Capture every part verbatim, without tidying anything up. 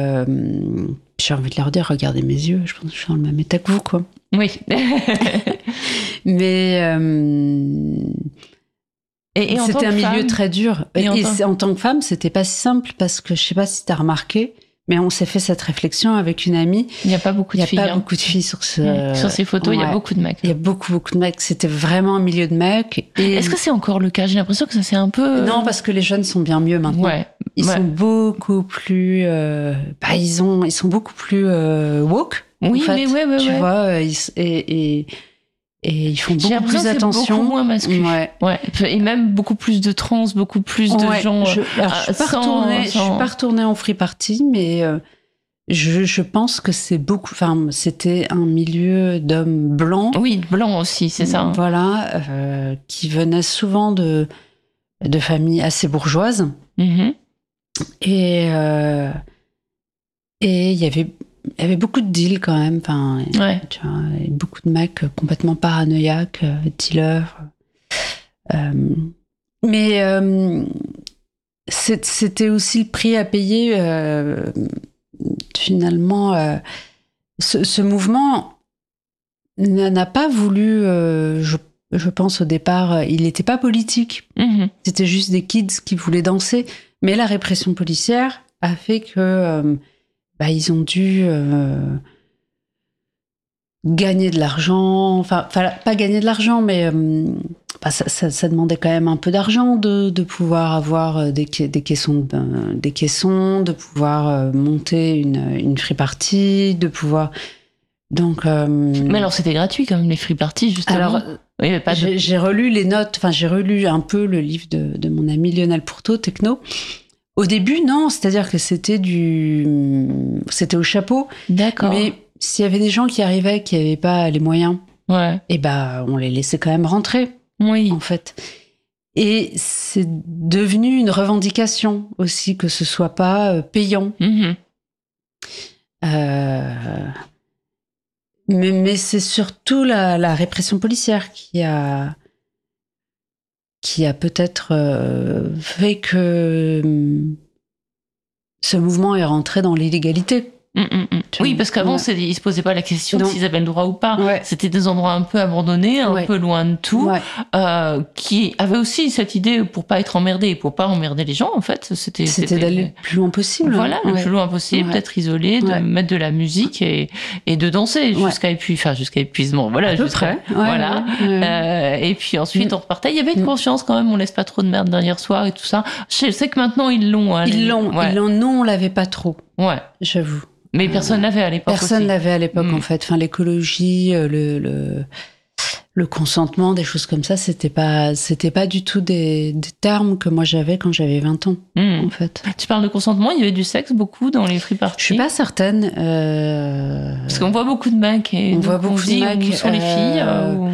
euh, j'ai envie de leur dire, regardez mes yeux, je pense que je suis dans le même état que vous, quoi. Oui. Mais euh, et, et en c'était tant un que milieu femme, très dur. Et Et, en et tant- c'est- en tant que femme, c'était pas si simple parce que je sais pas si t'as remarqué, mais on s'est fait cette réflexion avec une amie. il n'y a pas beaucoup Il de y a filles. pas hein. beaucoup de filles sur ce. Mmh. Sur ces photos, il y a Ouais. beaucoup de mecs. Il y a beaucoup, beaucoup de mecs. C'était vraiment un milieu de mecs. Et Est-ce que c'est encore le cas? J'ai l'impression que ça c'est un peu. non, parce que les jeunes sont bien mieux maintenant. Ouais. Ils ouais. sont beaucoup plus. Euh... Bah, ils ont, ils sont beaucoup plus euh, woke. Oui, en fait, mais ouais, ouais, tu ouais. vois, euh, ils, et, et et ils font J'ai beaucoup l'impression plus que c'est attention. beaucoup moins masculin. Ouais. Ouais. Et même beaucoup plus de trans, beaucoup plus de Ouais, gens. je, alors, je suis pas sans- retournée, je sans- suis pas retournée en free party, mais euh, je, je pense que c'est beaucoup. Enfin, c'était un milieu d'hommes blancs. Oui, blanc aussi, c'est ça. hein. Voilà, euh, qui venaient souvent de de familles assez bourgeoises. Mhm. Et euh, et il y avait il y avait beaucoup de deals quand même. Enfin, Ouais. tu vois, et beaucoup de mecs complètement paranoïaques, euh, dealers. Euh, mais euh, c'est- c'était aussi le prix à payer. Euh, finalement, euh, ce, ce mouvement n'a n'a pas voulu. Euh, je, je pense au départ, euh, il n'était pas politique. Mhm. C'était juste des kids qui voulaient danser. Mais la répression policière a fait que euh, bah, ils ont dû euh, gagner de l'argent. Enfin, enfin, pas gagner de l'argent, mais euh, bah, ça, ça, ça demandait quand même un peu d'argent de, de pouvoir avoir des, ca- des, caissons, de- des caissons, de pouvoir euh, monter une, une free party, de pouvoir. Donc. euh, Mais alors c'était gratuit quand même les free parties justement. alors, il y avait pas de. j'ai j'ai relu les notes, enfin j'ai relu un peu le livre de, de mon ami Lionel Pourteau, Techno. Au début, non, c'est-à-dire que c'était du, c'était au chapeau. D'accord. Mais s'il y avait des gens qui arrivaient qui n'avaient pas les moyens, Ouais. eh ben on les laissait quand même rentrer, Oui. en fait. Et c'est devenu une revendication aussi que ce soit pas euh, payant. Mhm. Euh, Mais, mais c'est surtout la, la répression policière qui a, qui a peut-être euh, fait que hum, ce mouvement est rentré dans l'illégalité. Mm, mm, mm. Tu Oui, vois. parce qu'avant, Ouais. c'est- ils se posaient pas la question de Non. s'ils avaient le droit ou pas. Ouais. C'était des endroits un peu abandonnés, un Ouais. peu loin de tout, Ouais. euh, qui avaient aussi cette idée pour pas être emmerdés, pour pas emmerder les gens, en fait. C'était, C'était d'aller le plus loin possible. Voilà, le Ouais. plus loin possible, Ouais. d'être isolé, de Ouais. mettre de la musique et, et de danser Ouais. jusqu'à épuisement, enfin, jusqu'à épuisement. Voilà, À peu jusqu'à- près. Ouais, voilà. ouais, ouais. Euh, et puis ensuite, Mm. on repartait. Il y avait une Mm. conscience quand même, on laisse pas trop de merde derrière soi et tout ça. Je sais que maintenant, ils l'ont. hein, les- Ils l'ont. Ouais. Ils l'ont. Non, on l'avait pas trop, Ouais. j'avoue. Mais personne l'avait à l'époque. Personne aussi. l'avait à l'époque, Mm. en fait. Enfin, l'écologie, euh, le, le, le consentement, des choses comme ça, c'était pas, c'était pas du tout des, des termes que moi j'avais quand j'avais vingt ans, Mm. en fait. Tu parles de consentement, il y avait du sexe beaucoup dans les free parties. Je suis pas certaine. Euh... Parce qu'on voit beaucoup de mecs et On donc voit beaucoup de se dit, mecs, où sont les filles euh, euh, ou-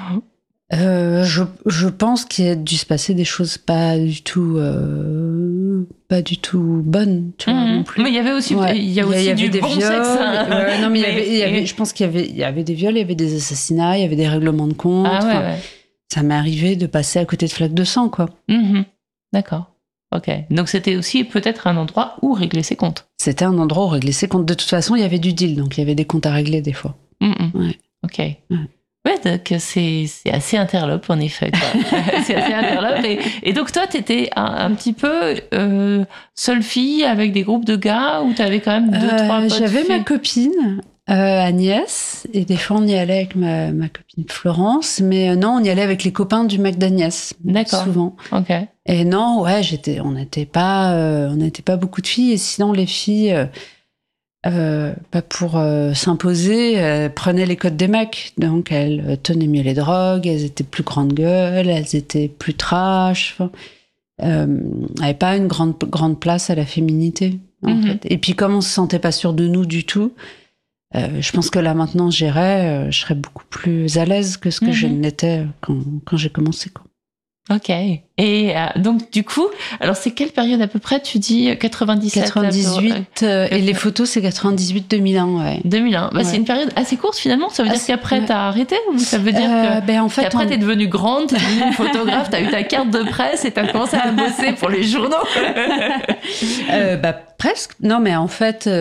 Euh, je, je pense qu'il a dû se passer des choses pas du tout, euh, pas du tout bonnes, tu vois, Mhm. non plus. Mais il y avait aussi, Ouais. il y a aussi avait du des bon viols. sexe. hein. Ouais, non, mais, il y Mais- avait, il y avait- et- je pense qu'il y avait, il y avait des viols, il y avait des assassinats, il y avait des règlements de compte. Ah ouais, Enfin, ouais. ça m'est arrivé de passer à côté de flaques de sang, quoi. Mhm. D'accord. Ok. Donc c'était aussi peut-être un endroit où régler ses comptes. C'était un endroit où régler ses comptes. De toute façon, il y avait du deal, donc il y avait des comptes à régler des fois. Mhm. Ouais. Ok. Ouais, donc c'est c'est assez interlope en effet. Quoi. c'est assez interlope. Et, et donc toi, t'étais un, un petit peu euh, seule fille avec des groupes de gars ou t'avais quand même deux, Euh, trois potes J'avais ma filles copine, euh, Agnès, et des fois on y allait avec ma, ma copine Florence, mais euh, non, on y allait avec les copains du mec d'Agnès, D'accord. souvent. Ok. Et non, ouais, j'étais, on n'était pas, euh, on n'était pas beaucoup de filles, et sinon les filles, euh, euh, pas pour euh, s'imposer, euh, prenaient les codes des mecs, donc elles euh, tenaient mieux les drogues, elles étaient plus grandes gueules, elles étaient plus trash, enfin, euh, n'avaient pas une grande grande place à la féminité. En Mhm. fait. Et puis comme on se sentait pas sûr de nous du tout, euh, je pense que là maintenant j'irais, euh, je serais beaucoup plus à l'aise que ce que Mhm. je ne l'étais quand, quand j'ai commencé, quoi. Ok. Et euh, donc, du coup, alors c'est quelle période à peu près? Tu dis quatre-vingt-dix-sept quatre-vingt-dix-huit, euh, et quatre- les photos c'est quatre-vingt-dix-huit deux mille un, ouais. deux mille un. Bah, Ouais. C'est une période assez courte finalement. Ça veut Ah, dire c'est- qu'après, ouais. t'as arrêté ou ça veut dire Euh, que. ben en fait, Qu'après, on- t'es devenue grande, t'es devenue photographe, t'as eu ta carte de presse et t'as commencé à bosser pour les journaux. euh, bah, presque. Non, mais en fait,